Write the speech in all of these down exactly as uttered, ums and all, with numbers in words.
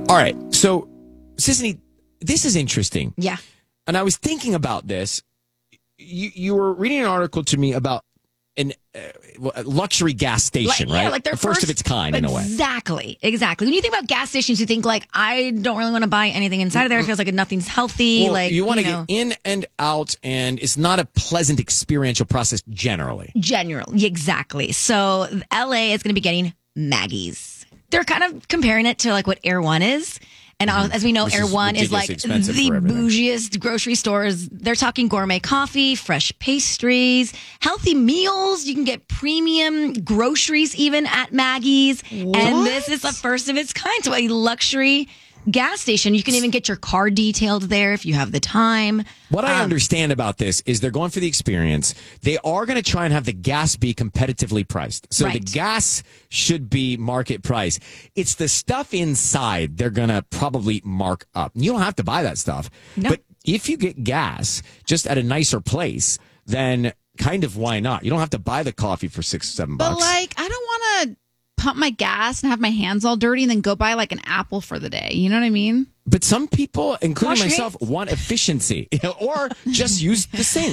All right. So, Sisney, this is interesting. Yeah. And I was thinking about this. You, you were reading an article to me about an uh, luxury gas station, like, right? Yeah, like their the first, first of its kind, exactly, in a way. Exactly, exactly. When you think about gas stations, you think like, I don't really want to buy anything inside of there. It feels like nothing's healthy. Well, like you want to you know, get in and out, and it's not a pleasant experiential process generally. Generally, exactly. So L A is going to be getting Maggie's. They're kind of comparing it to like what Air One is. And mm-hmm. as we know, Which Air is One is like the bougiest grocery stores. They're talking gourmet coffee, fresh pastries, healthy meals. You can get premium groceries even at Maggie's. What? And this is the first of its kind. So a luxury gas station. You can even get your car detailed there if you have the time. What I um, understand about this is they're going for the experience. They are going to try and have the gas be competitively priced. So right. the gas should be market price. It's the stuff inside they're going to probably mark up. You don't have to buy that stuff. No. But if you get gas just at a nicer place, then kind of why not? You don't have to buy the coffee for six, seven bucks. But like, I don't want to pump my gas and have my hands all dirty and then go buy like an apple for the day. You know what I mean? But some people, including Wash myself, hands. want efficiency or just use the sink.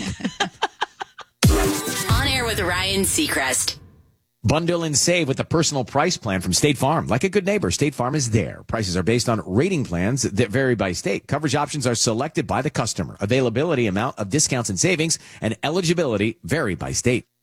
On Air with Ryan Seacrest. Bundle and save with a personal price plan from State Farm. Like a good neighbor, State Farm is there. Prices are based on rating plans that vary by state. Coverage options are selected by the customer. Availability, amount of discounts and savings, and eligibility vary by state.